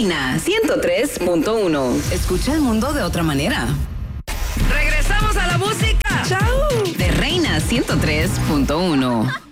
Reina 103.1. Escucha el mundo de otra manera. Regresamos a la música. ¡Chao! De Reina 103.1.